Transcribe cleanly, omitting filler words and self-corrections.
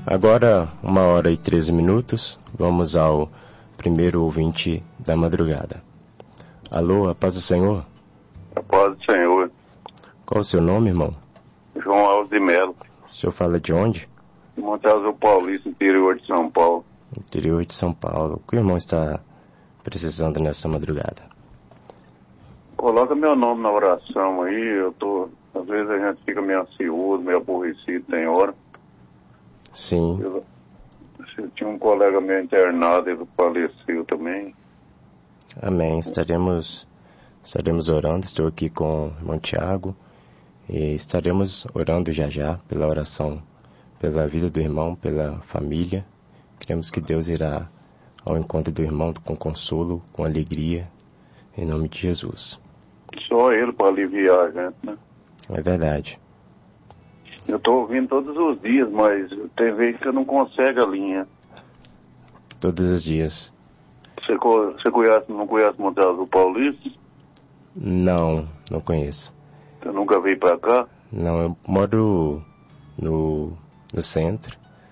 Agora, 1h13, vamos ao primeiro ouvinte da madrugada. Alô, a paz do Senhor? A paz do Senhor. Qual o seu nome, irmão? João Alves de Melo. O senhor fala de onde? De Monte Azul Paulista, interior de São Paulo. Interior de São Paulo. O que o irmão está precisando nessa madrugada? Coloca meu nome na oração aí, às vezes a gente fica meio ansioso, meio aborrecido, tem hora. Sim. Eu tinha um colega meu internado, ele faleceu também. Amém. Estaremos orando. Estou aqui com o irmão Tiago e estaremos orando já pela oração, pela vida do irmão, pela família. Cremos que Deus irá ao encontro do irmão com consolo, com alegria, em nome de Jesus. Só ele para aliviar a gente, né? É verdade. Eu estou ouvindo todos os dias, mas tem vezes que eu não consigo a linha. Todos os dias. Você não conhece Monte Azul Paulista? Não conheço. Você nunca veio para cá? Não, eu moro no centro.